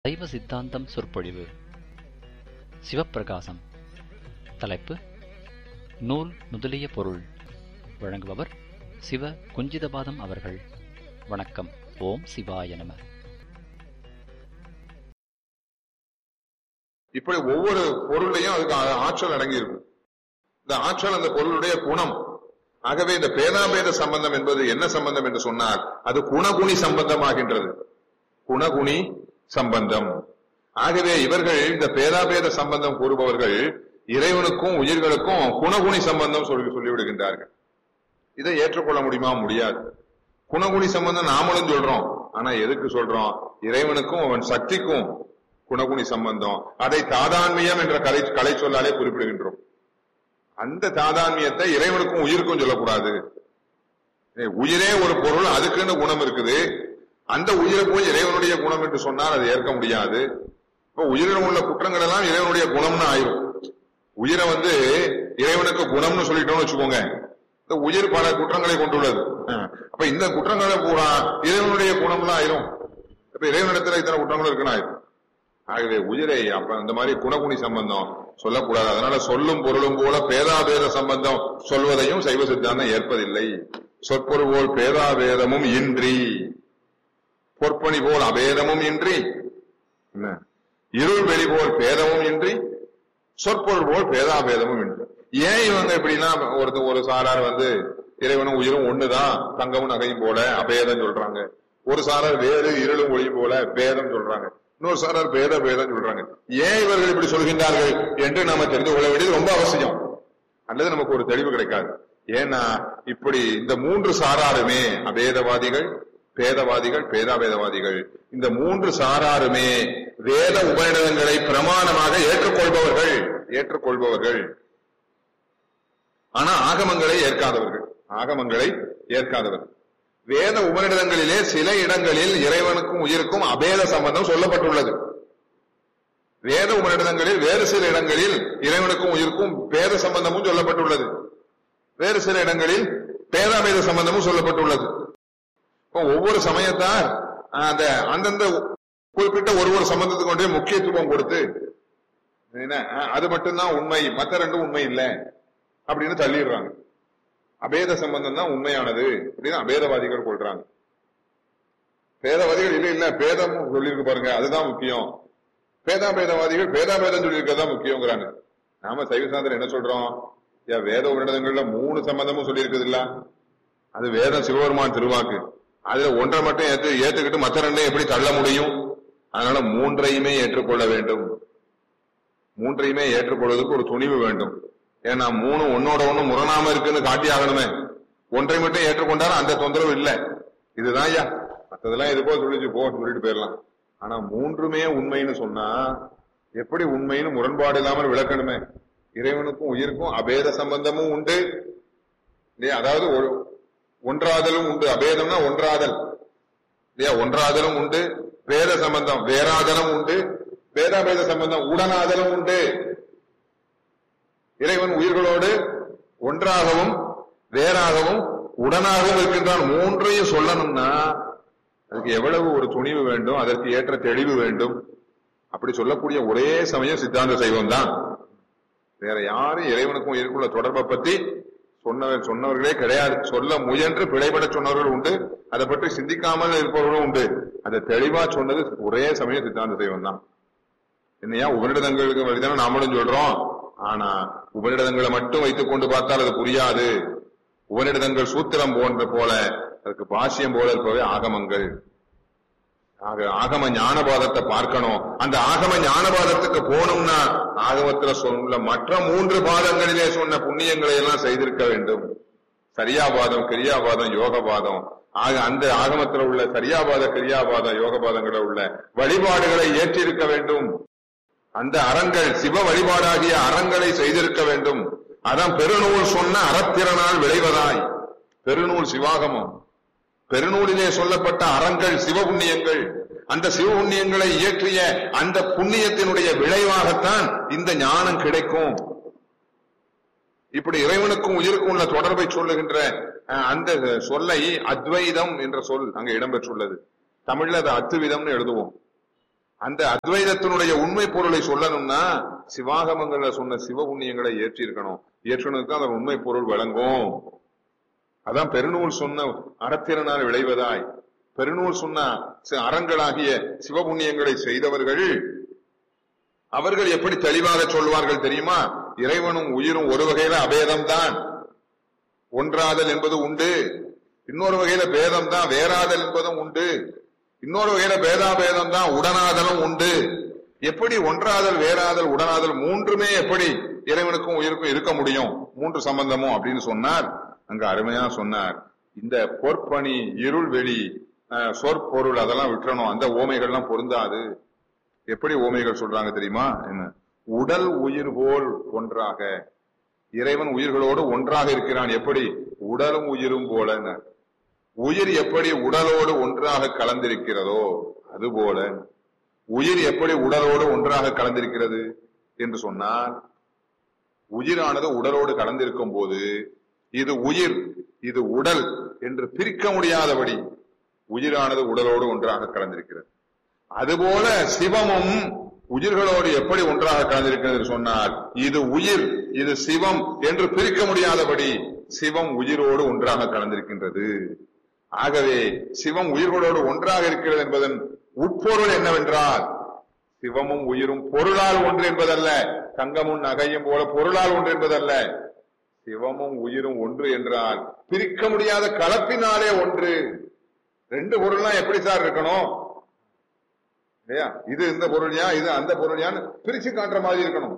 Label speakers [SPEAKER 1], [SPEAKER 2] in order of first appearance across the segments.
[SPEAKER 1] சைவ சித்தாந்தம் சொற்பொழிவு. சிவப்பிரகாசம். தலைப்பு நூல் முதலிய பொருள். வழங்குபவர் சிவ குஞ்சிதபாதம் அவர்கள். வணக்கம். ஓம் சிவாய நம.
[SPEAKER 2] இப்படி ஒவ்வொரு பொருளையும் அதுக்கு ஆற்றல் அடங்கி இருக்கும். இந்த ஆற்றல் அந்த பொருளுடைய குணம். ஆகவே இந்த பேதாபேத சம்பந்தம் என்பது என்ன சம்பந்தம் என்று சொன்னால் அது குணகுணி சம்பந்தமாகின்றது. குணகுணி சம்பந்தம். ஆகவே இவர்கள் இந்த பேதாபேத சம்பந்தம் கூறுபவர்கள் இறைவனுக்கும் உயிர்களுக்கும் குணகுணி சம்பந்தம் சொல்லிவிடுகின்றார்கள். இதை ஏற்றுக்கொள்ள முடியுமா? முடியாது. குணகுணி சம்பந்தம் நாமளும் சொல்றோம். ஆனா எதுக்கு சொல்றோம்? இறைவனுக்கும் அவன் சக்திக்கும் குணகுணி சம்பந்தம். அதை தாதான்மியம் என்ற கலை சொல்லாலே குறிப்பிடுகின்றோம். அந்த தாதான்மியத்தை இறைவனுக்கும் உயிருக்கும் சொல்லக்கூடாது. உயிரே ஒரு பொருள், அதுக்குன்னு குணம் இருக்குது. அந்த உயிரை போய் இறைவனுடைய குணம் என்று சொன்னால் அது ஏற்க முடியாது. இப்ப உயிரில் உள்ள குற்றங்கள் எல்லாம் இறைவனுடைய குணம்னு ஆயிரும். உயிரை இறைவனுக்கு குணம்னு சொல்லிட்டோம்னு வச்சுக்கோங்க, இந்த உயிர் பல குற்றங்களை கொண்டுள்ளது. அப்ப இந்த குற்றங்களை பூரா இறைவனுடைய குணம்லாம் ஆயிரும். இப்ப இறைவனிடத்துல இத்தனை குற்றங்கள் இருக்குன்னு ஆயிரும். ஆகவே உயிரை அப்ப அந்த மாதிரி குணகுணி சம்பந்தம் சொல்லக்கூடாது. அதனால சொல்லும் பொருளும் போல பேதாபேத சம்பந்தம் சொல்வதையும் சைவ சித்தாந்தம் ஏற்பதில்லை. சொற்பொருள் போல் பேதாபேதமும் இன்றி, பொற்பணி போல் அபேதமும் இன்றி, இருள் வெளி போல் பேதமும் இன்றி, சொற்பொருள் போல் பேதாபேதமும் இன்றி. ஏன் இவங்க எப்படின்னா ஒரு சாரார் இறைவனும் உயிரும் ஒண்ணுதான், தங்கமும் நகையும் போல அபேதம் சொல்றாங்க. ஒரு சாரார் வேறு இருளும் ஒளி போல பேதம் சொல்றாங்க. இன்னொரு சாரார் பேதம் சொல்றாங்க. ஏன் இவர்கள் இப்படி சொல்கின்றார்கள் என்று நாம தெரிந்து கொள்ள வேண்டியது ரொம்ப அவசியம். அல்லது நமக்கு ஒரு தெளிவு கிடைக்காது. ஏன்னா இப்படி இந்த மூன்று சாராருமே, அபேதவாதிகள், பேதவாதிகள், பேதாபேதவாதிகள், இந்த மூன்று சாராருமே வேத உபநிடதங்களை பிரமாணமாக ஏற்றுக்கொள்பவர்கள். ஆனா ஆகமங்களை ஏற்காதவர்கள். வேத உபநிடதங்களிலே சில இடங்களில் இறைவனுக்கும் உயிருக்கும் அபேத சம்பந்தம் சொல்லப்பட்டுள்ளது. வேத உபநிடதங்களில் வேறு சில இடங்களில் இறைவனுக்கும் உயிருக்கும் பேத சம்பந்தமும் சொல்லப்பட்டுள்ளது. வேறு சில இடங்களில் பேதாபேத சம்பந்தமும் சொல்லப்பட்டுள்ளது. ஒவ்வொரு சமயத்தார் அந்தந்த குறிப்பிட்ட ஒரு சம்பந்தத்துக்கு கொண்டே முக்கியத்துவம் கொடுத்து அது மட்டும்தான் உண்மை, மற்ற ரெண்டும் உண்மை இல்லை அப்படின்னு தள்ளிடுறாங்க. அபேத சம்பந்தம் தான் உண்மையானது அப்படின்னு அபேதவாதிகள் கொள்றாங்க. பேதவாதிகள் இல்ல பேதம் சொல்லியிருக்கு பாருங்க, அதுதான் முக்கியம். பேதாபேதவாதிகள் பேதாபேதம் சொல்லியிருக்கதான் முக்கியங்கிறாங்க. நாம சைவ சாஸ்திரம் என்ன சொல்றோம்? வேத உபநிடதங்கள்ல 3 சம்பந்தமும் சொல்லி இருக்குது இல்ல, அது வேதம் சிவபெருமான் திருவாக்கு. அதுல ஒன்றை மட்டும் ஏற்றுக்கிட்டு மற்ற ரெண்டையும் எப்படி தள்ள முடியும்? அதனால 3ஐயுமே ஏற்றுக்கொள்ள வேண்டும். 3ஐயுமே ஏற்றுக்கொள்வதற்கு ஒரு துணிவு வேண்டும். ஏன்னா 3 ஒன்னோட ஒண்ணு முரணாம இருக்குன்னு காட்டி ஆகணுமே. ஒன்றை மட்டும் ஏற்றுக்கொண்டாலும் அந்த தொந்தரவு இல்லை. இதுதான் ஐயா, மற்றதெல்லாம் எதுக்கோ சொல்லிட்டு போயிடலாம். ஆனா 3மே உண்மைன்னு சொன்னா எப்படி உண்மைன்னு முரண்பாடு இல்லாமல் விளக்கணுமே. இறைவனுக்கும் உயிருக்கும் அபேத சம்பந்தமும் உண்டு, அதாவது ஒன்றாதலும் உண்டு. அபேதம்னா ஒன்றாதல் இல்லையா? ஒன்றாதலும் உண்டு. பேத சம்பந்தம் வேறாதலும் உண்டு. பேதாபேத சம்பந்தம் உடனாதலும் உண்டு. இறைவன் உயிர்களோடு ஒன்றாகவும் வேறாகவும் உடனாகவும் இருக்கின்றான். 3ஐயும் சொல்லணும்னா அதுக்கு எவ்வளவு ஒரு துணிவு வேண்டும், அதற்கு ஏற்ற தெளிவு வேண்டும். அப்படி சொல்லக்கூடிய ஒரே சமயம் சித்தாந்த சைவம் தான். வேற யாரும் இறைவனுக்கும் உயிருக்குள்ள தொடர்பை பத்தி சொன்னவர்களே கிடையாது. சொல்ல முயன்று பிழைபட சொன்னவர்கள் உண்டு, அதை பற்றி சிந்திக்காமல் இருப்பவர்களும் உண்டு. அதை தெளிவா சொன்னது ஒரே சமயம் சித்தாந்த சைவம் தான். என்னையா உபநிடதங்களுக்கு வழிதானே நாமளும் சொல்றோம். ஆனா உபநிடதங்களை மட்டும் வைத்துக் கொண்டு பார்த்தால் அது புரியாது. உபநிடதங்கள் சூத்திரம் போல அதுக்கு பாஷ்யம் போல இருப்பவை ஆகமங்கள். ஆகம ஞானபாதத்தை பார்க்கணும். அந்த ஆகம ஞானபாதத்துக்கு போகணும்னா ஆகமத்துல சொல்ல மற்ற 3 பாதங்களிலே சொன்ன புண்ணியங்களை எல்லாம் செய்திருக்க வேண்டும். சரியாபாதம், கிரியாபாதம், யோகபாதம். அந்த ஆகமத்தில் உள்ள சரியாபாத, கிரியாபாதம், யோகபாதங்களில் உள்ள வழிபாடுகளை ஏற்றிருக்க வேண்டும். அந்த அறங்கள் சிவ வழிபாடாகிய அறங்களை செய்திருக்க வேண்டும். அதான் பெருநூல் சொன்ன அறத்திறனால் விளைவதாய். பெருநூல் சிவாகமம். பெருநூலிலே சொல்லப்பட்ட அறங்கள் சிவபுண்ணியங்கள். அந்த சிவபுண்ணியங்களை இயற்றிய அந்த புண்ணியத்தினுடைய விளைவாகத்தான் இந்த ஞானம் கிடைக்கும். இப்படி இறைவனுக்கும் உயிருக்கும் உள்ள தொடர்பை சொல்லுகின்ற அந்த சொல்லை அத்வைதம் என்ற சொல் அங்க இடம்பெற்றுள்ளது. தமிழ்ல அது அத்துவிதம்னு எழுதுவோம். அந்த அத்வைதத்தினுடைய உண்மை பொருளை சொல்லணும்னா சிவாகமங்கள்ல சொன்ன சிவபுண்ணியங்களை ஏற்றணுக்கு அந்த உண்மை பொருள் விளங்கும். அதான் பெருநூல் சொன்ன அறத்திறனால் விளைவதாய் பெருநூல் சொன்ன அறங்களாகிய சிவபுண்ணியங்களை செய்தவர்கள் அவர்கள் எப்படி தெளிவாக சொல்வார்கள் தெரியுமா? இறைவனும் உயிரும் ஒரு வகையில அபேதம்தான், ஒன்றாதல் என்பது உண்டு. இன்னொரு வகையில பேதம் தான், வேறாதல் என்பதும் உண்டு. இன்னொரு வகையில பேதாபேதம் தான், உடனாதலும் உண்டு. எப்படி ஒன்றாதல், வேறாதல், உடனாதல் மூன்றுமே எப்படி இறைவனுக்கும் உயிருக்கும் இருக்க முடியும்? மூன்று சம்பந்தமும் அப்படின்னு சொன்னார். அங்க அருமையா சொன்னார். இந்த பொற்பணி, இருள் வெளி, சொற்பொருள் அதெல்லாம் விட்டுறணும். அந்த ஓமைகள்லாம் பொருந்தாது. எப்படி ஓமைகள் சொல்றாங்க தெரியுமா? என்ன? உடல் உயிர் போல் ஒன்றாக, இறைவன் உயிர்களோடு ஒன்றாக இருக்கிறான். எப்படி? உடலும் உயிரும் போல. உயிர் எப்படி உடலோடு ஒன்றாக கலந்திருக்கிறதோ அதுபோல உயிர் எப்படி உடலோடு ஒன்றாக கலந்திருக்கிறது என்று சொன்னால், உயிரானது உடலோடு கலந்திருக்கும் போது இது உயிர் இது உடல் என்று பிரிக்க முடியாதபடி உயிரானது உடலோடு ஒன்றாக கலந்திருக்கிறது. அதுபோல சிவமும் உயிர்களோடு எப்படி ஒன்றாக கலந்திருக்கிறது சொன்னால், இது உயிர் இது சிவம் என்று பிரிக்க முடியாதபடி சிவம் உயிரோடு ஒன்றாக கலந்திருக்கின்றது. ஆகவே சிவம் உயிர்களோடு ஒன்றாக இருக்கிறது என்பதன் உட்பொருள் என்னவென்றால், சிவமும் உயிரும் பொருளால் ஒன்று என்பதல்ல, தங்கமும் நகையும் போல பொருளால் ஒன்று என்பதல்ல. சிவமும் உயிரும் ஒன்று என்றால் பிரிக்க முடியாத கலப்பினாலே ஒன்று. ரெண்டு பொருள்லாம் எப்படி சார் இருக்கணும்? இது இந்த பொருள்யா இது அந்த பொருள்யான்னு பிரிச்சு காட்டுற மாதிரி இருக்கணும்.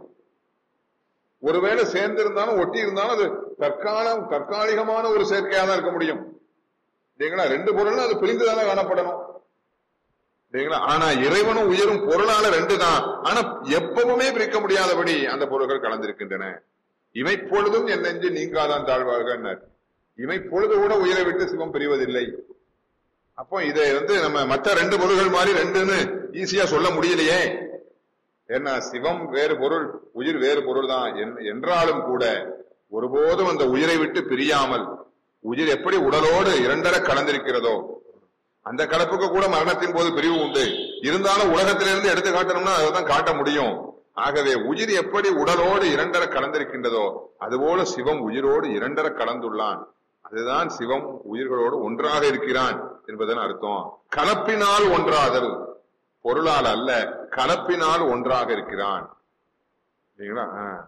[SPEAKER 2] ஒருவேளை சேர்ந்து இருந்தாலும் ஒட்டி இருந்தாலும் அது தற்காலிகமான ஒரு சேர்க்கையா தான் இருக்க முடியும். சரிங்களா? ரெண்டு பொருள்னா அது பிரிந்துதானே காணப்படணும். சரிங்களா? ஆனா இறைவனும் உயிரும் பொருளால ரெண்டு தான். ஆனா எப்பவுமே பிரிக்க முடியாதபடி அந்த பொருள்கள் கலந்திருக்கின்றன. இமை பொழுதும் என் நெஞ்சு நீங்காதான் தாழ்வார்கள். இமை பொழுது கூட உயிரை விட்டு சிவம் பிரிவதில்லை. அப்போ இதை நம்ம மற்ற ரெண்டு பொருள்கள் மாதிரி ரெண்டுன்னு ஈஸியா சொல்ல முடியலையே. ஏன்னா சிவம் வேறு பொருள் உயிர் வேறு பொருள் தான் என்றாலும் கூட ஒருபோதும் அந்த உயிரை விட்டு பிரியாமல், உயிர் எப்படி உடலோடு இரண்டரை கலந்திருக்கிறதோ அந்த கலப்புக்கு கூட மரணத்தின் போது பிரிவு உண்டு. இருந்தாலும் உலகத்திலிருந்து எடுத்து காட்டணும்னா அதைதான் காட்ட முடியும். ஆகவே உயிர் எப்படி உடலோடு இரண்டரை கலந்திருக்கின்றதோ அதுபோல சிவம் உயிரோடு இரண்டரை கலந்துள்ளான். அதுதான் சிவம் உயிர்களோடு ஒன்றாக இருக்கிறான் என்பதன் அர்த்தம். கலப்பினால் ஒன்றாதல், பொருளால் அல்ல, கலப்பினால் ஒன்றாக இருக்கிறான். சரிங்களா?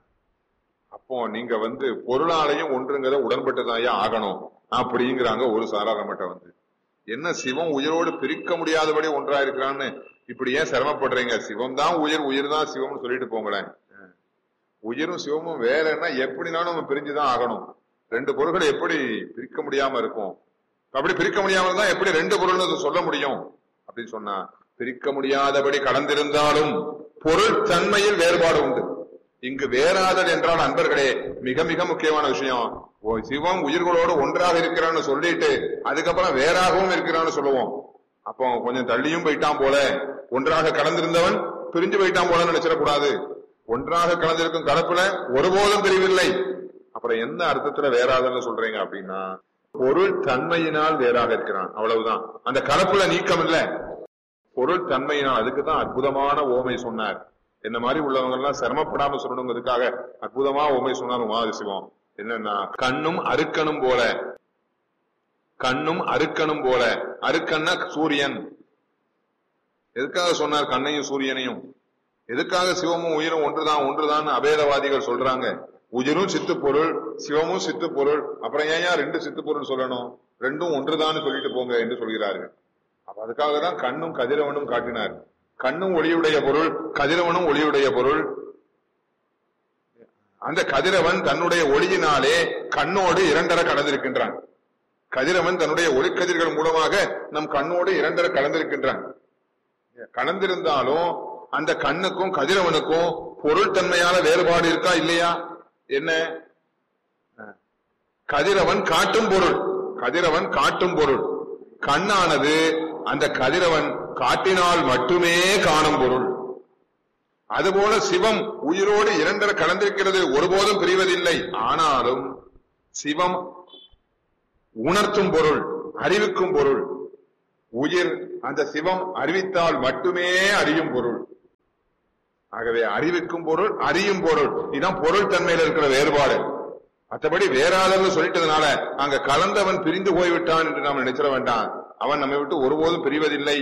[SPEAKER 2] அப்போ நீங்க பொருளாலையும் ஒன்றுங்கிற உடன்பட்டுதான் ஆகணும் அப்படிங்கிறாங்க ஒரு சாராரமட்ட. என்ன சிவம் உயிரோடு பிரிக்க முடியாதபடி ஒன்றா இருக்கிறான்னு இப்படி ஏன் சிரமப்படுறீங்க? சிவம் தான் உயிர், உயிர் தான் சிவம்னு சொல்லிட்டு போங்களேன். உயிரும் சிவமும் வேறன்னா எப்படினாலும் நம்ம பிரிஞ்சுதான் ஆகணும். ரெண்டு பொருள்களை எப்படி பிரிக்க முடியாம இருக்கும்? அப்படி பிரிக்க முடியாம தான் எப்படி ரெண்டு பொருள்னு சொல்ல முடியும் அப்படின்னு சொன்னா, பிரிக்க முடியாதபடி கலந்திருந்தாலும் பொருள் தன்மையில் வேறுபாடு உண்டு. இங்கு வேறாதல் என்றால் அன்பர்களே மிக மிக முக்கியமான விஷயம். சிவம் உயிர்களோடு ஒன்றாக இருக்கிறான்னு சொல்லிட்டு அதுக்கப்புறம் வேறாகவும் இருக்கிறான்னு சொல்லுவோம். அப்போ கொஞ்சம் தள்ளியும் போயிட்டான் போல, ஒன்றாக கலந்திருந்தவன் பிரிஞ்சு போயிட்டான் போல நினைச்சிடக்கூடாது. ஒன்றாக கலந்திருக்கும் கலப்புல ஒருபோதும் பிரிவில்லை. அப்புறம் எந்த அர்த்தத்துல வேறாதல்னு சொல்றீங்க அப்படின்னா, பொருள் தன்மையினால் வேறாக இருக்கிறான், அவ்வளவுதான். அந்த கலப்புல நீக்கம் இல்ல, பொருள் தன்மையினால். அதுக்குதான் அற்புதமான ஓமை சொன்னார். என்ன மாதிரி உள்ளவங்க எல்லாம் சிரமப்படாம சொல்லணுங்கிறதுக்காக அற்புதமா ஓமை சொன்னார் உமாதிசிவம். என்னன்னா, கண்ணும் அருக்கனும் போல, கண்ணும் அருக்கனும் போல. அருக்கன்னா சூரியன். எதுக்காக சொன்னார் கண்ணையும் சூரியனையும்? எதுக்காக சிவமும் உயிரும் ஒன்றுதான் அபேதவாதிகள் சொல்றாங்க. உயிரும் சித்து பொருள், சிவமும் சித்து பொருள், அப்புறம் ஏன் ரெண்டு சித்து பொருள் சொல்லணும்? ரெண்டும் ஒன்றுதான் சொல்லிட்டு போங்க என்று சொல்கிறார்கள். அப்ப அதுக்காக தான் கண்ணும் கதிரவனும் காட்டினார். கண்ணும் ஒளியுடைய பொருள், கதிரவனும் ஒளியுடைய பொருள். அந்த கதிரவன் தன்னுடைய ஒளியினாலே கண்ணோடு இரண்டரை கலந்திருக்கின்றான். கதிரவன் தன்னுடைய ஒளிக்கதிர்கள் மூலமாக நம் கண்ணோடு இரண்டரை கலந்திருக்கின்றான். கலந்திருந்தாலும் அந்த கண்ணுக்கும் கதிரவனுக்கும் பொருள் தன்மையான வேறுபாடு இருக்கா இல்லையா? என்ன? கதிரவன் காட்டும் பொருள், கதிரவன் காட்டும் பொருள். கண்ணானது அந்த கதிரவன் காட்டினால் மட்டுமே காணும் பொருள். அதுபோல சிவம் உயிரோடு இரண்டரை கலந்திருக்கிறது, ஒருபோதும் பிரிவதில்லை. ஆனாலும் சிவம் உணர்த்தும் பொருள், அறிவிக்கும் பொருள். உயிர் அந்த சிவம் அறிவித்தால் மட்டுமே அறியும் பொருள். ஆகவே அறிவிக்கும் பொருள், அறியும் பொருள், இதுதான் பொருள் தன்மையில இருக்கிற வேறுபாடு. மற்றபடி வேறாதவங்க சொல்லிட்டதுனால அங்க கலந்தவன் பிரிந்து போய்விட்டான் என்று நாம் நினைச்சிட வேண்டாம். அவன் நம்மை விட்டு ஒருபோதும் பிரிவதில்லை.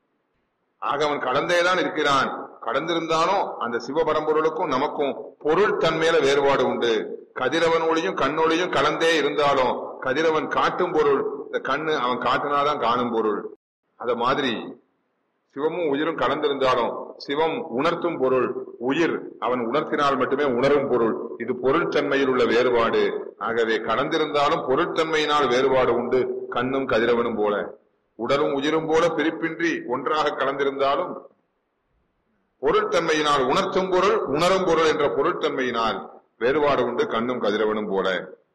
[SPEAKER 2] ஆக அவன் கலந்தேதான் இருக்கிறான். கடந்திருந்தாலும் அந்த சிவபரம்பொருளுக்கும் நமக்கும் பொருள் தன்மையில வேறுபாடு உண்டு. கதிரவன் ஒளியும் கண்ணொளியும் கலந்தே இருந்தாலும் கதிரவன் காட்டும் பொருள், இந்த கண்ணு அவன் காட்டினாதான் காணும் பொருள். அத மாதிரி சிவமும் உயிரும் கலந்திருந்தாலும் சிவம் உணர்த்தும் பொருள், உயிர் அவன் உணர்த்தினால் மட்டுமே உணரும் பொருள். இது பொருள் தன்மையில் உள்ள வேறுபாடு. ஆகவே கலந்திருந்தாலும் பொருட்தன்மையினால் வேறுபாடு உண்டு. கண்ணும் கதிரவனும் போல, உடலும் உயிரும் போல பிரிப்பின்றி ஒன்றாக கலந்திருந்தாலும் பொருட்தன்மையினால் உணர்த்தும் பொருள், உணரும் பொருள் என்ற பொருட்தன்மையினால் வேறுபாடு உண்டு. கண்ணும் கதிரவனும் போல.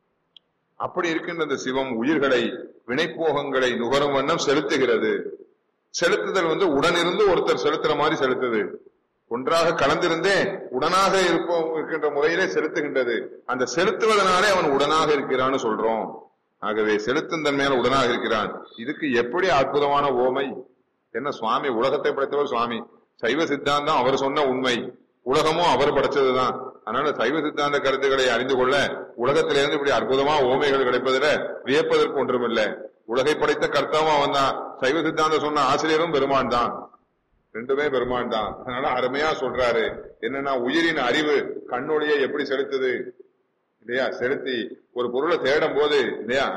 [SPEAKER 2] அப்படி இருக்கின்ற இந்த சிவம் உயிர்களை வினைப்போகங்களை நுகரும் வண்ணம் செலுத்துகிறது. செலுத்துதல் உடனிருந்து ஒருத்தர் செலுத்துற மாதிரி செலுத்துது. ஒன்றாக கலந்திருந்தே உடனாக இருக்கின்ற முறையிலே செலுத்துகின்றது. அந்த செலுத்துவதனாலே அவன் உடனாக இருக்கிறான்னு சொல்றோம். ஆகவே செலுத்தும் தன்மையால் உடனாக இருக்கிறான். இதுக்கு எப்படி அற்புதமான ஓமை! என்ன சுவாமி உலகத்தை படைத்தவர் சுவாமி, சைவ சித்தாந்தம் அவர் சொன்ன உண்மை, உலகமும் அவர் படைச்சதுதான். அதனால சைவ சித்தாந்த கருத்துக்களை அறிந்து கொள்ள உலகத்திலிருந்து இப்படி அற்புதமா ஓமைகள் கிடைப்பதில் வியப்பதற்கு ஒன்றுமில்லை. உலகை படைத்த கர்த்தாவும் அவன் தான், சைவ சித்தாந்தம் சொன்ன ஆசிரியரும் பெருமான் தான், ரெண்டுமே பெருமான் தான். அதனால அருமையா சொல்றாரு. என்னன்னா உயிரின் அறிவு கண்ணொளியை எப்படி செலுத்துது இல்லையா, செலுத்தி ஒரு பொருளை தேடும் போது இல்லையா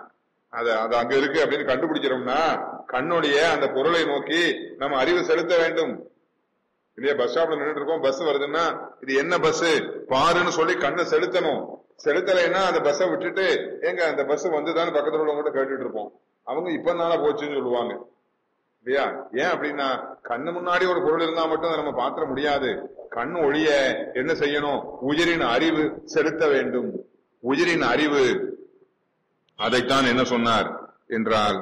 [SPEAKER 2] அது அங்க இருக்கு அப்படின்னு கண்டுபிடிக்கிறோம்னா கண்ணொளிய அந்த பொருளை நோக்கி நம்ம அறிவு செலுத்த வேண்டும் இல்லையா. பஸ் ஸ்டாப்ல நின்றுட்டு இருக்கோம், பஸ் வருதுன்னா இது என்ன பஸ் பாருன்னு சொல்லி கண்ணை செலுத்தணும். செலுத்தலைன்னா அந்த பஸ்ஸை விட்டுட்டு எங்க அந்த பஸ் வந்துதான் பக்கத்துல உள்ளவங்க கேட்டுட்டு இருப்போம். அவங்க இப்ப நாளா போச்சுன்னு சொல்லுவாங்க இல்லையா. ஏன் அப்படின்னா கண்ணு முன்னாடி ஒரு பொருள் இருந்தா மட்டும் அதை நம்ம பாத்திர முடியாது. கண் ஒளிய என்ன செய்யணும், உயிரின் அறிவு செலுத்த வேண்டும். உயிரின் அறிவு, அதைத்தான் என்ன சொன்னார் என்றால்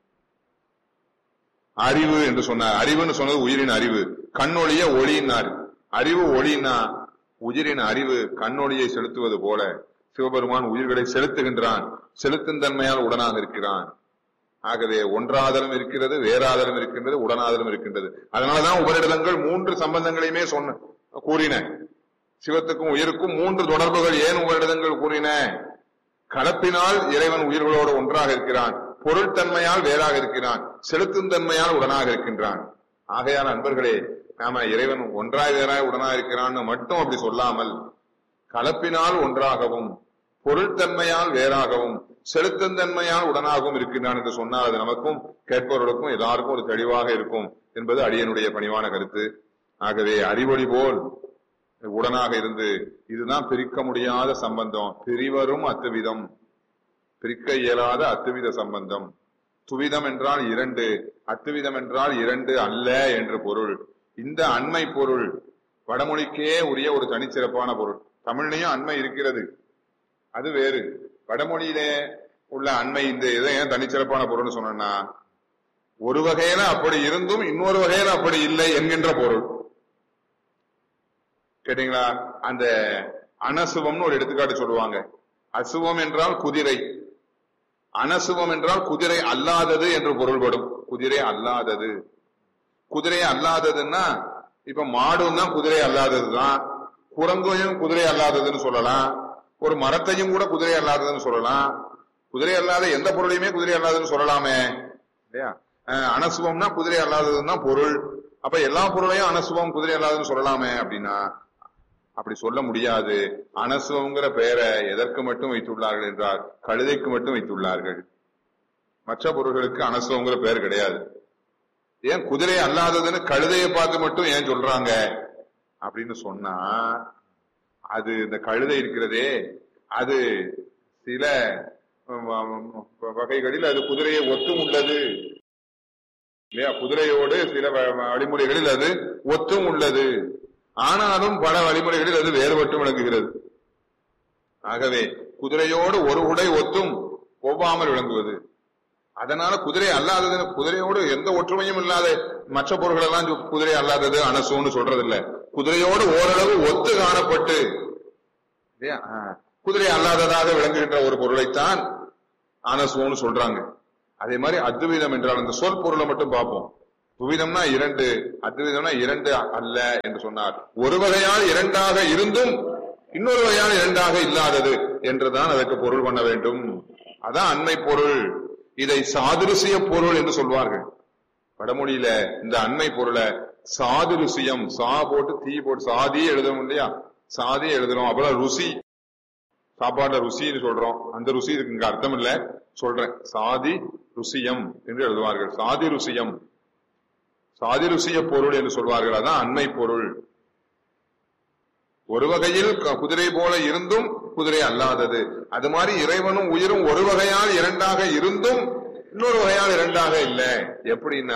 [SPEAKER 2] அறிவு என்று சொன்னார். அறிவுன்னு சொன்னது உயிரின் அறிவு. கண்ணொளிய ஒளியினார். அறிவு ஒளினா உயிரின் அறிவு கண்ணொளியை செலுத்துவது போல சிவபெருமான் உயிர்களை செலுத்துகின்றான். செலுத்தும் தன்மையால் உடனாக இருக்கிறான். ஆகவே ஒன்றாதலும் இருக்கிறது, வேறாதலும் இருக்கின்றது, உடனாதலும் இருக்கின்றது. அதனாலதான் உபரிடங்கள் 3 சம்பந்தங்களையுமே கூறின. சிவத்துக்கும் உயிருக்கும் 3 தொடர்புகள் ஏன் உபரிடங்கள் கூறின? கலப்பினால் இறைவன் உயிர்களோடு ஒன்றாக இருக்கிறான், பொருள்தன்மையால் வேறாக இருக்கிறான், செலுத்தும் தன்மையால் உடனாக இருக்கின்றான். ஆகையால் அன்பர்களே, நாம இறைவன் ஒன்றாய் வேறாய் உடனாக இருக்கிறான்னு மட்டும் அப்படி சொல்லாமல் கலப்பினால் ஒன்றாகவும் பொருள்தன்மையால் வேறாகவும் செலுத்தும் தன்மையால் உடனாகவும் இருக்கின்றான் என்று சொன்னால் அது நமக்கும் கேட்பவர்களுக்கும் எல்லாருக்கும் ஒரு தெளிவாக இருக்கும் என்பது அடியனுடைய பணிவான கருத்து. ஆகவே அறிவொளி போல் உடனாக இருந்து இதுதான் பிரிக்க முடியாத சம்பந்தம். பிரிவரும் அத்துவிதம், பிரிக்க இயலாத அத்துவித சம்பந்தம். துவிதம் என்றால் 2, அத்துவிதம் என்றால் 2 அல்ல என்று பொருள். இந்த அண்மை பொருள் வடமொழிக்கே உரிய ஒரு தனிச்சிறப்பான பொருள். தமிழ்லையும் அண்மை இருக்கிறது, அது வேறு. வடமொழியிலே உள்ள அண்மை இந்த இதை ஏன் தனிச்சிறப்பான பொருள்னு சொன்னா, ஒரு வகையில அப்படி இருந்தும் இன்னொரு வகையில அப்படி இல்லை என்கின்ற பொருள். கேட்டீங்களா? அந்த அனசுவம்னு ஒரு எடுத்துக்காட்டு சொல்லுவாங்க. அசுவம் என்றால் குதிரை, அனசுவம் என்றால் குதிரை அல்லாதது என்று பொருள்படும். குதிரை அல்லாதது, குதிரை அல்லாததுன்னா இப்ப மாடும் தான் குதிரை அல்லாததுதான், குரங்கையும் குதிரை அல்லாததுன்னு சொல்லலாம், ஒரு மரத்தையும் கூட குதிரை அல்லாததுன்னு சொல்லலாம். குதிரை அல்லாத எந்த பொருளையுமே குதிரை அல்லாததுன்னு சொல்லலாமே இல்லையா. அனசுவம்னா குதிரை அல்லாததுன்னு தான் பொருள். அப்ப எல்லா பொருளையும் அனசுவம் குதிரை அல்லாததுன்னு சொல்லலாமே அப்படின்னா அப்படி சொல்ல முடியாது. அனசுவங்கிற பெயரை எதற்கு மட்டும் வைத்துள்ளார்கள் என்றால் கழுதைக்கு மட்டும் வைத்துள்ளார்கள். மற்ற பொருள்களுக்கு அனசுவங்கிற பெயர் கிடையாது. ஏன் குதிரை அல்லாததுன்னு கழுதையை பார்த்து மட்டும் ஏன் சொல்றாங்க அப்படின்னு சொன்னா, அது இந்த கழுதை இருக்கிறதே அது சில வகைகளில் அது குதிரையை ஒத்தும் உள்ளது இல்லையா. குதிரையோடு சில வழிமுறைகளில் அது ஒத்தும் உள்ளது, ஆனாலும் பல வழிமுறைகளில் அது வேறுபட்டு விளங்குகிறது. ஆகவே குதிரையோடு ஒரு உடை ஒத்தும் ஒவ்வாமல் விளங்குவது. அதனால குதிரை அல்லாதது, குதிரையோடு எந்த ஒற்றுமையும் இல்லாத மற்ற பொருள்கள் எல்லாம் குதிரை அல்லாதது அனசுன்னு சொல்றது இல்ல. குதிரையோடு ஓரளவு ஒத்து காணப்பட்டு குதிரை அல்லாததாக விளங்குகின்ற ஒரு பொருளைத்தான் அனசுன்னு சொல்றாங்க. அதே மாதிரி அத்வைதம் என்றால் அந்த சொல் பொருளை மட்டும் பார்ப்போம். துவிதம்னா இரண்டு, அத்விதம்னா இரண்டு அல்ல என்று சொன்னார். ஒரு வகையால் இரண்டாக இருந்தும் இன்னொரு வகையால் இரண்டாக இல்லாதது என்றுதான் அதற்கு பொருள் பண்ண வேண்டும். அதான் அண்மை பொருள். இதை சாதுருசிய பொருள் என்று சொல்வார்கள். வடமொழியில இந்த அண்மை பொருளை சாதுருசியம், சா போட்டு தீ போட்டு சாதி எழுதுறோம் இல்லையா, சாதி எழுதுறோம். அப்புறம் ருசி, சாப்பாடுல ருசின்னு சொல்றோம். அந்த ருசி இதுக்கு இங்க அர்த்தம் இல்ல சொல்றேன். சாதி ருசியம் என்று எழுதுவார்கள். சாதி ருசியம், சாதி ருசிய பொருள் என்று சொல்வார்கள். அதான் அண்மை பொருள். ஒரு வகையில் குதிரை போல இருந்தும் குதிரை அல்லாதது. அது மாதிரி இறைவனும் உயிரும் ஒரு வகையால் இரண்டாக இருந்தும் இன்னொரு வகையால் இரண்டாக இல்லை. எப்படின்னா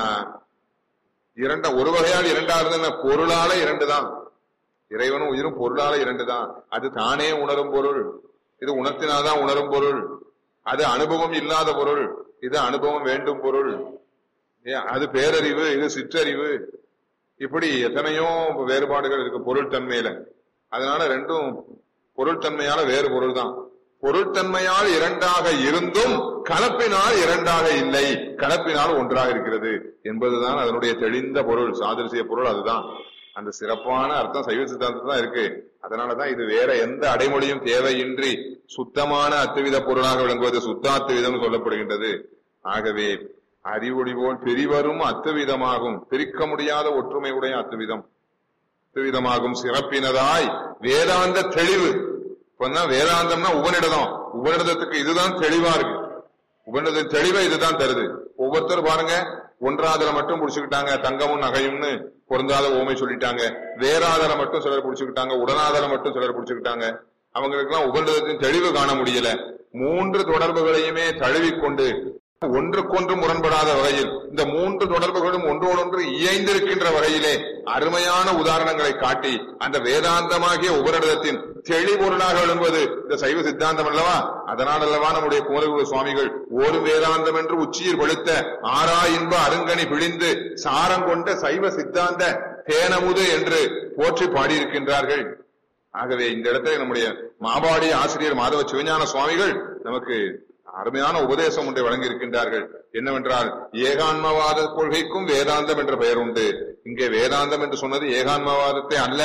[SPEAKER 2] ஒரு வகையால் இரண்டாக இருந்த பொருளால இரண்டு தான். இறைவனும் உயிரும் பொருளால இரண்டு தான். அது தானே உணரும் பொருள், இது உணர்த்தினாதான் உணரும் பொருள். அது அனுபவம் இல்லாத பொருள், இது அனுபவம் வேண்டும் பொருள். அது பேரறிவு, இது சிற்றறிவு. இப்படி எத்தனையோ வேறுபாடுகள் இருக்கு பொருள் தன்மையில. அதனால ரெண்டும் பொருள் தன்மையால வேறு பொருள் தான். பொருள் தன்மையால் இரண்டாக இருந்தும் கலப்பினால் இரண்டாக இல்லை, கலப்பினால் ஒன்றாக இருக்கிறது என்பதுதான் அதனுடைய தெளிந்த பொருள், சாதுரிசிய பொருள். அதுதான் அந்த சிறப்பான அர்த்தம் சைவ சித்தாந்தத்தில் தான் இருக்கு. அதனாலதான் இது வேற எந்த அடைமொழியும் தேவையின்றி சுத்தமான அத்துவித பொருளாக விளங்குவது சுத்தாத்துவிதம் சொல்லப்படுகின்றது. ஆகவே அறிவொளி போல் பிரிவரும் அத்துவிதமாகும், பிரிக்க முடியாத ஒற்றுமை உடைய அத்துவிதம், அத்துவிதமாகும் சிறப்பினதாய் வேதாந்த தெளிவு. இப்பதான் வேதாந்தம்னா உபநிடதம், உபநிடதத்துக்கு இதுதான் தெளிவா இருக்கு. உபநிடத தெளிவை இதுதான் தருது. ஒவ்வொருத்தரும் பாருங்க, ஒன்றாதல மட்டும் புடிச்சுக்கிட்டாங்க, தங்கமும் நகையும்னு பொருந்தாத ஓமை சொல்லிட்டாங்க. வேறாதல மட்டும் சிலர் புடிச்சுக்கிட்டாங்க, உடனாதல மட்டும் சிலர் புடிச்சுக்கிட்டாங்க. அவங்களுக்கு எல்லாம் உபநிடதத்தின் தெளிவு காண முடியல. மூன்று தொடர்புகளையுமே தழுவிக்கொண்டு ஒன்றுக்கொன்று முரண்படாத வகையில் இந்த மூன்று தொடர்புகளும் ஒன்றோடொன்று இயைந்திருக்கின்ற வகையிலே அருமையான உதாரணங்களை காட்டி அந்த வேதாந்தமாகிய உபநிடதத்தின் தெளிபொருளாக விளங்குவது இந்த சைவ சித்தாந்தம் அல்லவா. அதனால் அல்லவா நம்முடைய குமரகுரு சுவாமிகள் ஓடும் வேதாந்தம் என்று உச்சியில் படுத்த ஆறா இன்ப அருங்கனி பிழிந்து சாரம் கொண்ட சைவ சித்தாந்த தேனமுது என்று போற்றி பாடியிருக்கின்றார்கள். ஆகவே இந்த இடத்துல நம்முடைய மாபாடி ஆசிரியர் மாதவ சிவஞான சுவாமிகள் நமக்கு அருமையான உபதேசம் ஒன்றை வழங்கி இருக்கின்றார்கள். என்னவென்றால், ஏகான்மவாத கொள்கைக்கும் வேதாந்தம் என்ற பெயர் உண்டு. இங்கே வேதாந்தம் என்று சொன்னது ஏகான்மவாதத்தை அல்ல,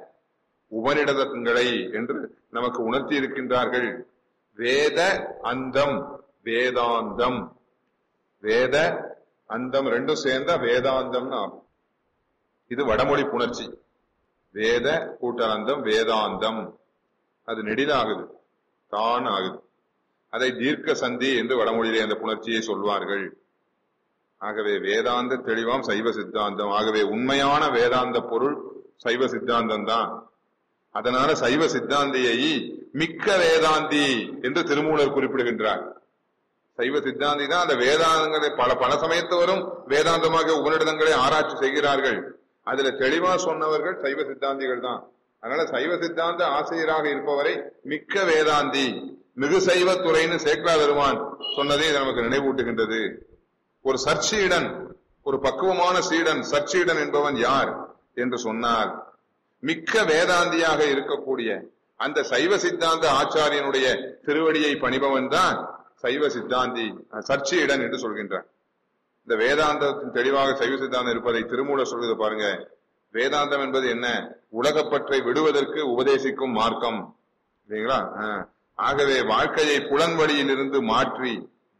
[SPEAKER 2] உபநிடதங்களை என்று நமக்கு உணர்த்தி இருக்கின்றார்கள். வேத அந்தம் வேதாந்தம், வேத அந்தம் ரெண்டும் சேர்ந்தா வேதாந்தம் ஆகும். இது வடமொழி புணர்ச்சி. வேத கூட்டலந்தம் வேதாந்தம், அது நெடிலாகுது, தான் ஆகுது. அதை தீர்க்க சந்தி என்று வடமொழியிலே அந்த புணர்ச்சியை சொல்வார்கள். ஆகவே வேதாந்த தெளிவாம் சைவ சித்தாந்தம். ஆகவே உண்மையான வேதாந்த பொருள் சைவ சித்தாந்தம் தான். அதனால சைவ சித்தாந்தியை மிக்க வேதாந்தி என்று திருமூலர் குறிப்பிடுகின்றார். சைவ சித்தாந்தி தான் அந்த வேதாந்தங்களை பல சமயத்தவரும் வேதாந்தமாக உபநிடதங்களை ஆராய்ச்சி செய்கிறார்கள். அதுல தெளிவா சொன்னவர்கள் சைவ சித்தாந்திகள் தான். அதனால சைவ சித்தாந்த ஆசிரியராக இருப்பவரை மிக்க வேதாந்தி, மிகு சைவ துறைன்னு சேக்கலா பெருமான் சொன்னதே நமக்கு நினைவூட்டுகின்றது. ஒரு சர்ச்சீடன், ஒரு பக்குவமான சீடன், சர்ச்சீடன் என்பவன் யார் என்று சொன்னார், மிக்க வேதாந்தியாக இருக்கக்கூடிய அந்த சைவ சித்தாந்த ஆச்சாரியனுடைய திருவடியை பணிபவன் தான் சைவ சித்தாந்தி, சர்ச்சீடன் என்று சொல்கின்றார். இந்த வேதாந்தத்தின் தெளிவாக சைவ சித்தாந்தம் இருப்பதை திருமூலர் சொல்றது பாருங்க. வேதாந்தம் என்பது என்ன? உலகப்பற்றை விடுவதற்கு உபதேசிக்கும் மார்க்கம், இல்லைங்களா? ஆகவே வாழ்க்கையை புலன்வழியில் இருந்து மாற்றி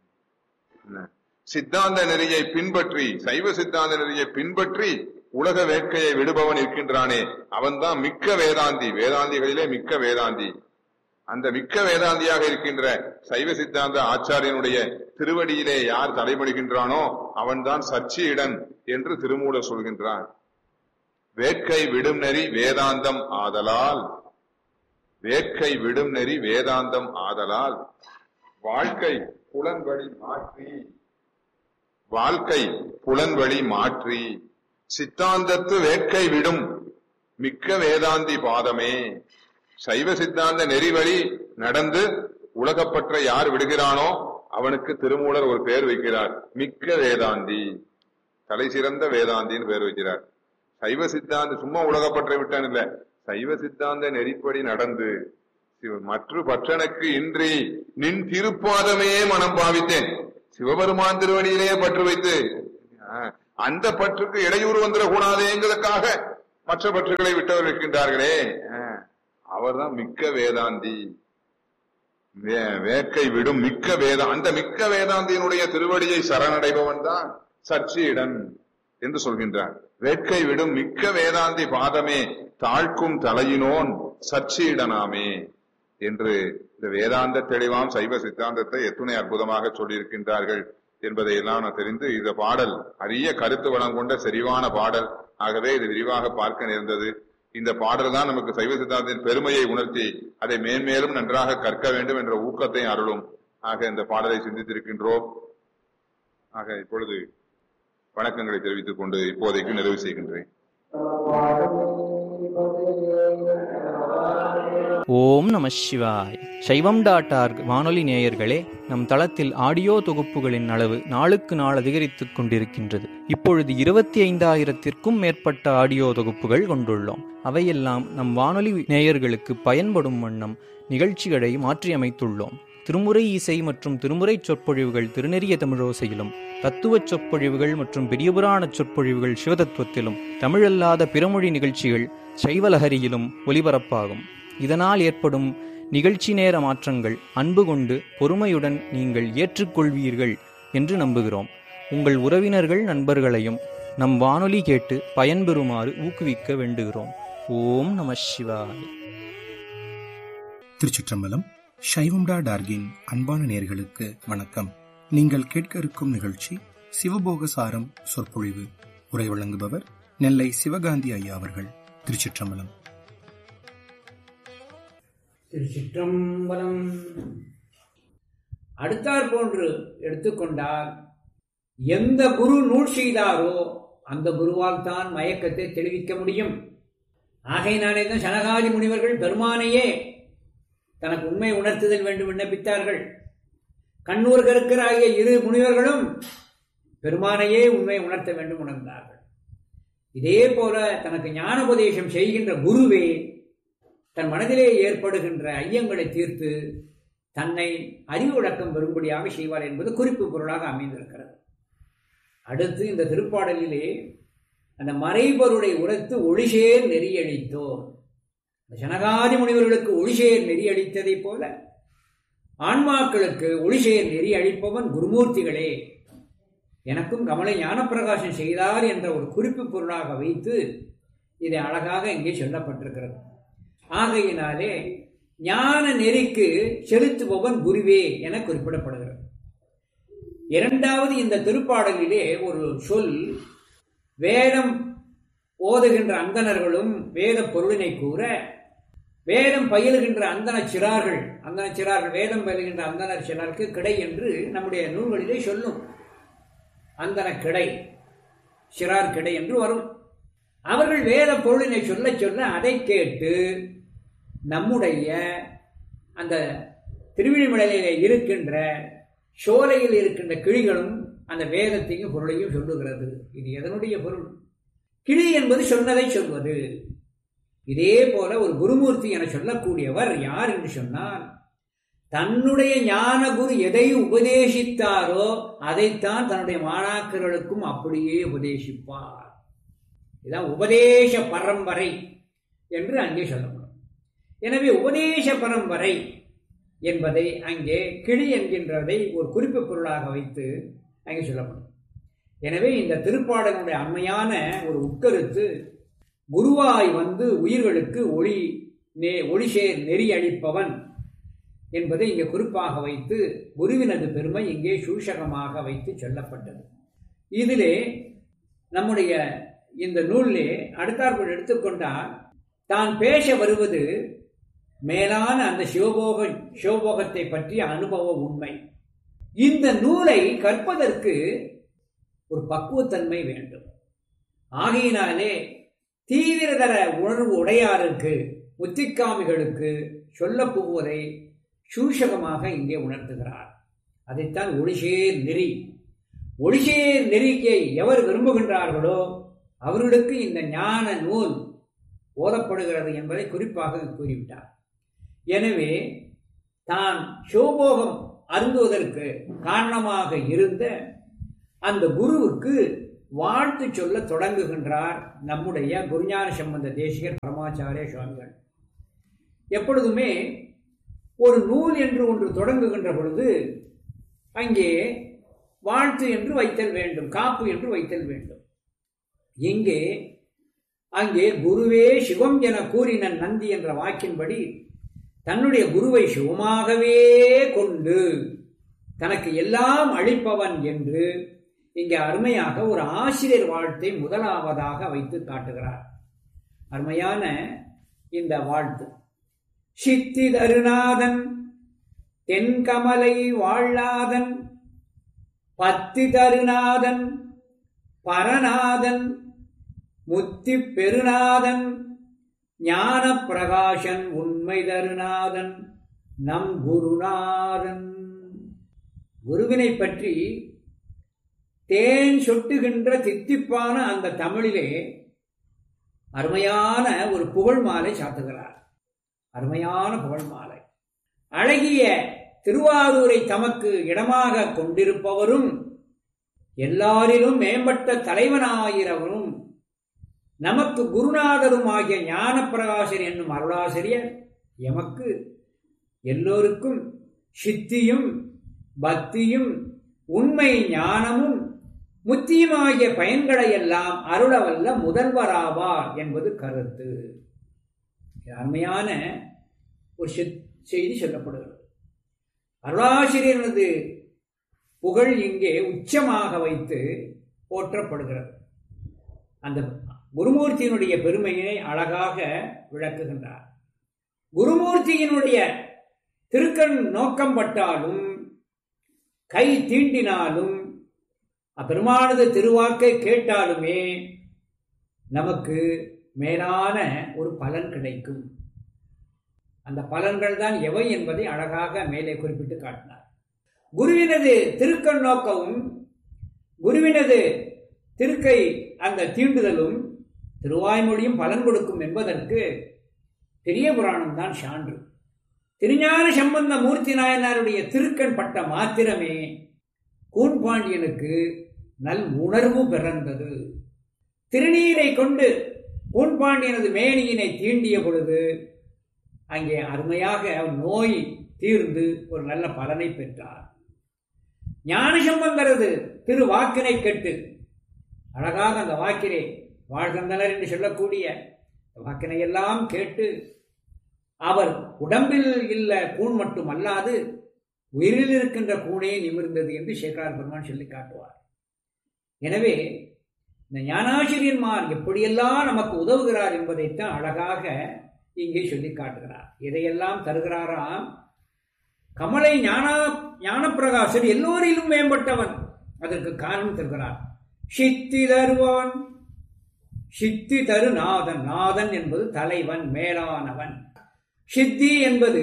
[SPEAKER 2] சித்தாந்த நெறியை பின்பற்றி, சைவ சித்தாந்த நெறியை பின்பற்றி உலக வேட்கையை விடுபவன் இருக்கின்றானே, அவன்தான் மிக்க வேதாந்தி, வேதாந்திகளிலே மிக்க வேதாந்தி. அந்த மிக்க வேதாந்தியாக இருக்கின்ற சைவ சித்தாந்த ஆச்சாரியனுடைய திருவடியிலே யார் தலைபடுகின்றானோ அவன்தான் சர்ச்சீடன் என்று திருமூலர் சொல்கின்றார். வேட்கை விடும் நெறி வேதாந்தம் ஆதலால், வேட்கை விடும் நெறி வேதாந்தம் ஆதலால் வாழ்க்கை புலன்வழி மாற்றி, வாழ்க்கை புலன்வழி மாற்றி சித்தாந்தத்து வேட்கை விடும் மிக்க வேதாந்தி பாதமே. சைவ சித்தாந்த நெறிவழி நடந்து உலகப்பற்ற யார் விடுகிறானோ அவனுக்கு திருமூலர் ஒரு பெயர் வைக்கிறார், மிக்க வேதாந்தி, தலை சிறந்த வேதாந்தின்னு பெயர் வைக்கிறார். சைவ சித்தாந்த சும்மா உலகப்பற்றை விட்டான் இல்ல, சைவ சித்தாந்த நெறிப்படி நடந்து மற்ற பற்றனுக்கு இன்றி நின் திருப்பாதமே மனம் பாவித்தேன், சிவபெருமான் திருவடியிலேயே பற்று வைத்து அந்த பற்றுக்கு இடையூறு வந்துடக்கூடாதேங்கிறதுக்காக மற்ற பற்றுகளை விட்டவர் இருக்கின்றார்களே, அவர்தான் மிக்க வேதாந்தி. வேட்கை விடும் மிக்க அந்த மிக்க வேதாந்தியினுடைய திருவடியை சரணடைபவன் தான் சர்ச்சியிடன் என்று சொல்கின்றார். வேட்கை விடும் மிக்க வேதாந்தி பாதமே தாழ்க்கும் தலையினோன் சர்ச்சியிடனாமே என்று இந்த வேதாந்த தெளிவாம் சைவ சித்தாந்தத்தை எத்துணை அற்புதமாக சொல்லியிருக்கின்றார்கள் என்பதையெல்லாம் நான் தெரிந்து, இந்த பாடல் அரிய கருத்து வளம் கொண்ட செறிவான பாடல். ஆகவே இது விரிவாக பார்க்க நேர்ந்தது. இந்த பாடல் தான் நமக்கு சைவ சித்தாந்தத்தின் பெருமையை உணர்த்தி அதை மேன்மேலும் நன்றாக கற்க வேண்டும் என்ற ஊக்கத்தை அருளும். ஆக இந்த பாடலை சிந்தித்திருக்கின்றோம். ஆக இப்பொழுது வணக்கங்களை தெரிவித்துக் கொண்டு இப்போதைக்கு நிறைவு செய்கின்றேன்.
[SPEAKER 3] ஓம் நம சிவாய். சைவம்.org வானொலி நேயர்களே, நம் தளத்தில் ஆடியோ தொகுப்புகளின் அளவு நாளுக்கு நாள் அதிகரித்துக் கொண்டிருக்கின்றது. இப்பொழுது 25,000-க்கும் மேற்பட்ட ஆடியோ தொகுப்புகள் கொண்டுள்ளோம். அவையெல்லாம் நம் வானொலி நேயர்களுக்கு பயன்படும் வண்ணம் நிகழ்ச்சிகளை மாற்றியமைத்துள்ளோம். திருமுறை இசை மற்றும் திருமுறை சொற்பொழிவுகள் திருநெறிய தமிழோசையிலும், தத்துவச் சொற்பொழிவுகள் மற்றும் பெரியபுராண சொற்பொழிவுகள் சிவதத்துவத்திலும், தமிழல்லாத பிறமொழி நிகழ்ச்சிகள் சைவலஹரியிலும் ஒலிபரப்பாகும். இதனால் ஏற்படும் நிகழ்ச்சி நேர மாற்றங்கள் அன்பு கொண்டு பொறுமையுடன் நீங்கள் ஏற்றுக்கொள்வீர்கள் என்று நம்புகிறோம். உங்கள் உறவினர்கள் நண்பர்களையும் நம் வானொலி கேட்டு பயன்பெறுமாறு ஊக்குவிக்க வேண்டுகிறோம். ஓம் நம சிவாய்.
[SPEAKER 4] திருச்சிற்றம்பலம். சைவம்.org அன்பான நேயர்களுக்கு வணக்கம். நீங்கள் கேட்க இருக்கும் நிகழ்ச்சி சிவபோகசாரம் சொற்பொழிவு. உரை வழங்குபவர் நெல்லை சிவகாந்தி ஐயா அவர்கள். திருச்சிற்றம்பலம்.
[SPEAKER 5] திருச்சிற்றம்பலம். அடுத்தாற் போன்று எடுத்துக்கொண்டால், எந்த குரு நூல் செய்தாரோ அந்த குருவால் தான் மயக்கத்தை தெளிவிக்க முடியும். ஆகையினாலே தான் சனகாதி முனிவர்கள் பெருமானையே தனக்கு உண்மை உணர்த்துதல் வேண்டும் விண்ணப்பித்தார்கள். கண்ணூர் கருக்கர் ஆகிய இரு முனிவர்களும் பெருமானையே உண்மை உணர்த்த வேண்டும் உணர்ந்தார்கள். இதே போல தனக்கு ஞானோபதேசம் செய்கின்ற குருவே தன் மனதிலே ஏற்படுகின்ற ஐயங்களை தீர்த்து தன்னை அறிவு விளக்கம் பெறும்படியாக செய்வார் என்பது குறிப்பு பொருளாக அமைந்திருக்கிறது. அடுத்து இந்த திருப்பாடலிலே அந்த மறைபொருளை உரைத்து ஒளிசேர் நெறியளித்தோர். சனகாதி முனிவர்களுக்கு ஒளிசேர் நெறி அளித்ததை போல ஆன்மாக்களுக்கு ஒளிசேர் நெறி அளிப்பவன் குருமூர்த்திகளே, எனக்கும் கமலை ஞானப்பிரகாசம் செய்தார் என்ற ஒரு குறிப்பு பொருளாக வைத்து இதை அழகாக இங்கே சொல்லப்பட்டிருக்கிறது. ஆகையினாலே ஞான நெறிக்கு செலுத்துபவன் குருவே என குறிப்பிடப்படுகிறது. இரண்டாவது, இந்த திருப்பாடலிலே ஒரு சொல், வேதம் ஓதுகின்ற அந்தணர்களும் வேத பொருளினை கூற, வேதம் பயிலுகின்ற அந்தணச் சிறார்கள் வேதம் பயிலுகின்ற அந்தணர் சிறாருக்கு கிடை என்று நம்முடைய நூல்களிலே சொல்லும். அந்தன கிடை, சிறார் கிடை என்று வரும். அவர்கள் வேத பொருளினை சொல்ல சொல்ல அதை கேட்டு நம்முடைய அந்த திருவிழிமலையிலே இருக்கின்ற சோலையில் இருக்கின்ற கிளிகளும் அந்த வேதத்தையும் பொருளையும் சொல்லுகிறது. இது எதனுடைய பொருள்? கிளி என்பது சொன்னதை சொல்வது. இதே போல ஒரு குருமூர்த்தி என சொல்லக்கூடியவர் யார் என்று சொன்னால், தன்னுடைய ஞான குரு எதை உபதேசித்தாரோ அதைத்தான் தன்னுடைய மாணாக்கர்களுக்கும் அப்படியே உபதேசிப்பார். இதான் உபதேச பரம்பரை என்று அங்கே சொல்லப்படும். எனவே உபதேச பரம்பரை என்பதை அங்கே கிளி என்கின்றதை ஒரு குறிப்பு பொருளாக வைத்து அங்கே சொல்லப்படும். எனவே இந்த திருப்பாடலுடைய அண்மையான ஒரு உட்கருத்து, குருவாய் வந்து உயிர்களுக்கு ஒளிசேர் நெறி அளிப்பவன் என்பதை இங்கே குறிப்பாக வைத்து குருவினது பெருமை இங்கே சூஷகமாக வைத்து சொல்லப்பட்டது. இதிலே நம்முடைய இந்த நூலிலே அடுத்தாற்போல் எடுத்துக்கொண்டால், தான் பேச வருவது மேலான அந்த சிவபோகத்தை பற்றிய அனுபவ உண்மை. இந்த நூலை கற்பதற்கு ஒரு பக்குவத்தன்மை வேண்டும். ஆகையினாலே தீவிரதர உணர்வு உடையாருக்கு, முத்திக்காமிகளுக்கு சொல்ல போவதை சூஷகமாக இங்கே உணர்த்துகிறார். அதைத்தான் ஒளிசேர் நெறி. ஒளிசேர் நெறிக்கை எவர் விரும்புகின்றார்களோ அவர்களுக்கு இந்த ஞான நூல் ஓதப்படுகிறது என்பதை குறிப்பாக கூறிவிட்டார். எனவே தான் சிவபோகம் அருந்துவதற்கு காரணமாக இருந்த அந்த குருவுக்கு வாழ்த்து சொல்ல தொடங்குகின்றார் நம்முடைய குருஞான சம்பந்த தேசிகர் பரமாச்சாரிய சுவாமிகள். எப்பொழுதுமே ஒரு நூல் என்று ஒன்று தொடங்குகின்ற பொழுது அங்கே வாழ்த்து என்று வைத்தல் வேண்டும், காப்பு என்று வைத்தல் வேண்டும். அங்கே குருவே சிவம் என கூறின நந்தி என்ற வாக்கின்படி தன்னுடைய குருவை சிவமாகவே கொண்டு தனக்கு எல்லாம் அளிப்பவன் என்று இங்கே அருமையாக ஒரு ஆசிரியர் வாழ்த்தை முதலாவதாக வைத்து காட்டுகிறார். அருமையான இந்த வாழ்த்து. சித்தி தருநாதன் தென்கமலை வாழாதன் பத்தி தருநாதன் பரநாதன் முத்தி பெருநாதன் ஞான பிரகாசன் உண்மை தருநாதன் நம் குருநாதன். குருவினை பற்றி தேன் சொட்டுகின்ற தித்திப்பான அந்த தமிழிலே அருமையான ஒரு புகழ் மாலை சாத்துகிறார். அருமையான புகழ் மாலை. அழகிய திருவாரூரை தமக்கு இடமாக கொண்டிருப்பவரும் எல்லாரிலும் மேம்பட்ட தலைவனாகிறவரும் நமக்கு குருநாதரும் ஆகிய ஞான பிரகாசர் என்னும் அருளாசிரியர் எமக்கு எல்லோருக்கும் சித்தியும் பக்தியும் உண்மை ஞானமும் முத்தியுமாகிய பயன்களை எல்லாம் அருளவல்ல முதல்வராவார் என்பது கருத்து. அருமையான ஒரு செய்தி சொல்லப்படுகிறது. அருளாசிரியரது புகழ் இங்கே உச்சமாக வைத்து போற்றப்படுகிறது. அந்த குருமூர்த்தியினுடைய பெருமையை அழகாக விளக்குகின்றார். குருமூர்த்தியினுடைய திருக்கண் நோக்கம் பட்டாலும் கை தீண்டினாலும் அப்பெருமானது திருவாக்கை கேட்டாலுமே நமக்கு மேலான ஒரு பலன் கிடைக்கும். அந்த பலன்கள் தான் எவை என்பதை அழகாக மேலே குறிப்பிட்டு காட்டினார். குருவினது திருக்கண் நோக்கமும் குருவினது திருக்கை அந்த தீண்டுதலும் திருவாய்மொழியும் பலன் கொடுக்கும் என்பதற்கு பெரிய புராணம் தான் சான்று. திருஞான சம்பந்த மூர்த்தி நாயனாருடைய திருக்கண் பட்ட மாத்திரமே கூன்பாண்டியனுக்கு நல் உணர்வு பிறந்தது. திருநீரை கொண்டு கூன்பாண்டியனது மேனியினை தீண்டிய பொழுது அங்கே அருமையாக நோய் தீர்ந்து ஒரு நல்ல பலனை பெற்றார். ஞான சம்பந்தரது திரு வாக்கினை கேட்டு அழகாக அந்த வாக்கினை வாழ்கின்றனர் என்று சொல்லக்கூடிய வாக்கினை எல்லாம் கேட்டு அவர் உடம்பில் இல்ல கூண் மட்டும் அல்லாது உயிரில் இருக்கின்ற கூணே நிமிர்ந்தது என்று சேக்கரார் பெருமான் சொல்லி காட்டுவார். எனவே இந்த ஞானாசிரியன்மார் எப்படியெல்லாம் நமக்கு உதவுகிறார் என்பதைத்தான் அழகாக இங்கே சொல்லி காட்டுகிறார். இதையெல்லாம் தருகிறாராம். கமலை ஞானப்பிரகாசர் எல்லோரிலும் மேம்பட்டவன். அதற்கு காரணம் தருகிறார். சித்தி தருவான், சித்தி தரு நாதன். நாதன் என்பது தலைவன், மேலானவன். சித்தி என்பது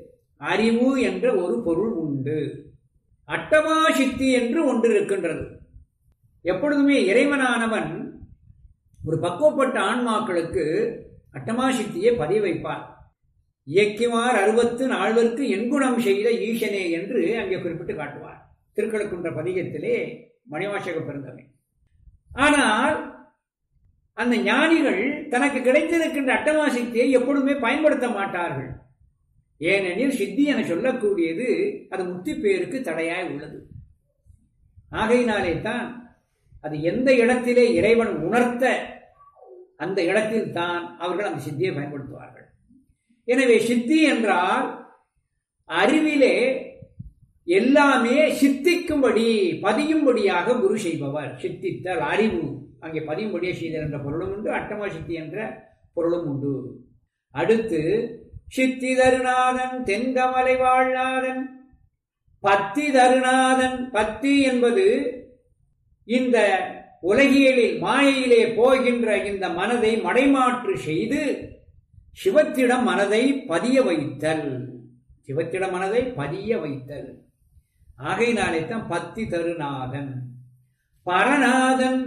[SPEAKER 5] அறிவு என்ற ஒரு பொருள் உண்டு. அட்டமா சித்தி என்று ஒன்று இருக்கின்றது. எப்பொழுதுமே இறைவனானவன் ஒரு பக்குவப்பட்ட ஆன்மாக்களுக்கு அட்டமா சித்தியை பதிய வைப்பார். இயக்கிமார் 64 எண்குணம் செய்த ஈசனே என்று அங்கே குறிப்பிட்டு காட்டுவார். திருக்கழுக்குன்ற பதிகத்திலே மணிவாசக பெருந்தகை. ஆனால் அந்த ஞானிகள் தனக்கு கிடைத்திருக்கின்ற அட்டமா சித்தியை எப்பொழுதுமே பயன்படுத்த மாட்டார்கள். ஏனெனில் சித்தி என சொல்லக்கூடியது அது முத்தி பேருக்கு தடையாய் உள்ளது. ஆகையினாலே தான் அது எந்த இடத்திலே இறைவன் உணர்த்த அந்த இடத்தில் தான் அவர்கள் அந்த சித்தியை பயன்படுத்துவார்கள். எனவே சித்தி என்றால் அறிவிலே எல்லாமே சித்திக்கும்படி பதியும்படியாக குரு செய்பவர். சித்தித்தல் அறிவு அங்கே பதியும்படியே செய்தல் என்ற பொருளும் உண்டு, அட்டமா சித்தி என்ற பொருளும் உண்டு. அடுத்து சித்தி தருநாதன் தென்கமலை வாழ்நாதன் பத்தி தருநாதன். பத்தி என்பது இந்த உலகியலில் மாயையிலே போகின்ற இந்த மனதை மடைமாற்று செய்து சிவத்திடம் மனதை பதிய வைத்தல். சிவத்திடம் மனதை பதிய வைத்தல். ஆகையினாலே தான் பத்தி தருநாதன். பரநாதன்,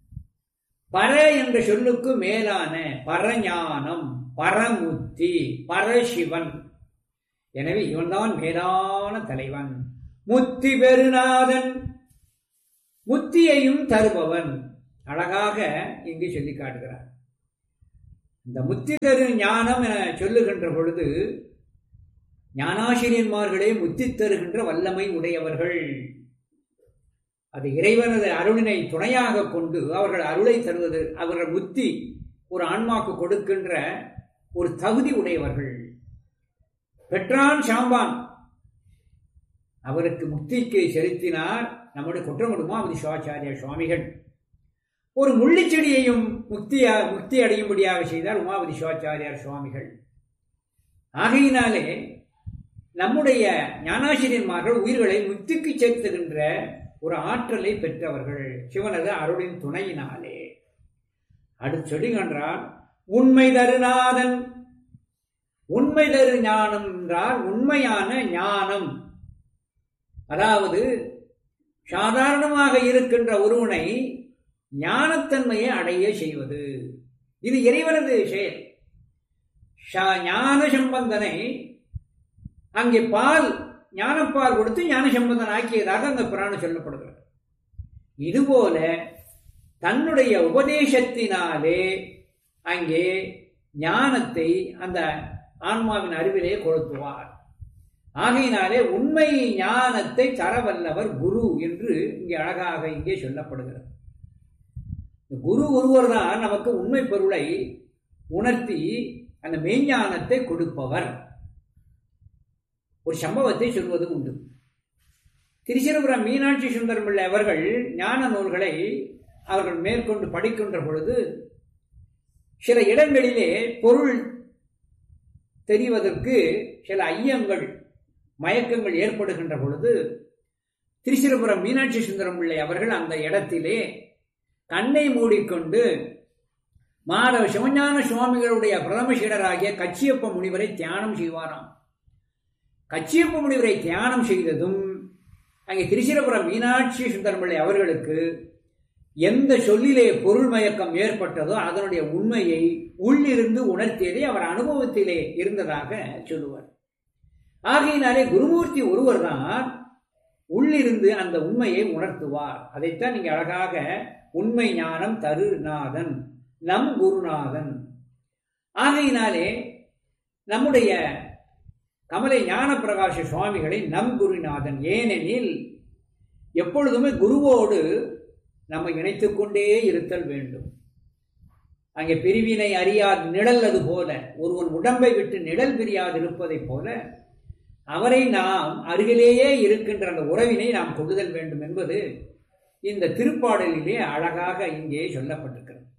[SPEAKER 5] பர என்ற சொல்லுக்கு மேலான பரஞானம், பரமுத்தி, பரசிவன். எனவே இவன்தான் மேலான தலைவன். முத்தி பெருநாதன், முத்தியையும் தருபவன். அழகாக இங்கு சொல்லி காட்டுகிறார். இந்த முத்தி தரு ஞானம் என சொல்லுகின்ற பொழுது ஞானாசிரியன்மார்களே முத்தி தருகின்ற வல்லமை உடையவர்கள். அது இறைவனது அருளினை துணையாக கொண்டு அவர்கள் அருளை தருவது, அவர்கள் முத்தி ஒரு ஆன்மாக்கு கொடுக்கின்ற ஒரு தகுதி உடையவர்கள். பெற்றான் சாம்பான் அவருக்கு முக்திக்கு செலுத்தினார் நம்முடைய குற்றமுடுமா சிவாச்சாரிய சுவாமிகள். ஒரு முள்ளிச்செடியையும் முக்தி அடையும்படியாக செய்தார் உமாபதி சிவாச்சாரியார் சுவாமிகள். ஆகையினாலே நம்முடைய ஞானாசிரியன்மார்கள் உயிர்களை முக்திக்கு சேர்த்துகின்ற ஒரு ஆற்றலை பெற்றவர்கள் சிவனது அருளின் துணையினாலே. அடுத்து சொல்லுகின்றார் உண்மை தருநாதன். உண்மை தரு ஞானம் என்றால் உண்மையான ஞானம், அதாவது சாதாரணமாக இருக்கின்ற ஒருவனை ஞானத்தன்மையை அடைய செய்வது. இது இறைவனது செயல். ஞான சம்பந்தனை அங்கே ஞானப்பால் கொடுத்து ஞான சம்பந்தன் ஆக்கியதாக அந்த புராணம் சொல்லப்படுகிறது. இதுபோல தன்னுடைய உபதேசத்தினாலே அங்கே ஞானத்தை அந்த ஆன்மாவின் அறிவிலே கொளுத்துவார். ஆகையினாலே உண்மை ஞானத்தை தரவல்லவர் குரு என்று இங்கே அழகாக இங்கே சொல்லப்படுகிறது. குரு ஒருவர் தான் நமக்கு உண்மை பொருளை உணர்த்தி அந்த மெய்ஞானத்தை கொடுப்பவர். ஒரு சம்பவத்தை சொல்வது உண்டு. திருச்சிரபுரம் மீனாட்சி சுந்தரம் பிள்ளை அவர்கள் ஞான நூல்களை அவர்கள் மேற்கொண்டு படிக்கின்ற பொழுது சில இடங்களிலே பொருள் தெரிவதற்கு சில ஐயங்கள் மயக்கங்கள் ஏற்படுகின்ற பொழுது திருச்சிரபுரம் மீனாட்சி சுந்தரம் பிள்ளை அவர்கள் அந்த இடத்திலே கண்ணை மூடிக்கொண்டு மாதவ சிவஞான சுவாமிகளுடைய பிரதம சீடராகிய கச்சியப்ப முனிவரை தியானம் செய்வாராம். கச்சியப்ப முனிவரை தியானம் செய்ததும் அங்கே திருச்சிரபுரம் மீனாட்சி சுந்தரம் பிள்ளை அவர்களுக்கு எந்த சொல்லிலே பொருள் மயக்கம் ஏற்பட்டதோ அதனுடைய உண்மையை உள்ளிருந்து உணர்த்தியதை அவர் அனுபவத்திலே இருந்ததாக சொல்லுவார். ஆகையினாலே குருமூர்த்தி ஒருவர் தான் உள்ளிருந்து அந்த உண்மையை உணர்த்துவார். அதைத்தான் நீங்க அழகாக உண்மை ஞானம் தருநாதன் நம் குருநாதன். ஆகையினாலே நம்முடைய கமலை ஞான பிரகாஷ சுவாமிகளை நம் குருநாதன். ஏனெனில் எப்பொழுதுமே குருவோடு நம்ம இணைத்துக் கொண்டே இருத்தல் வேண்டும். அங்கே பிரிவினை அறியாது நிழல் அது போல ஒருவன் உடம்பை விட்டு நிழல் பிரியாது இருப்பதை போல அவரை நாம் அருகிலேயே இருக்கின்ற அந்த உறவினை நாம் கொள்ளுதல் வேண்டும் என்பது இந்த திருப்பாடலிலே அழகாக இங்கே சொல்லப்பட்டிருக்கிறது.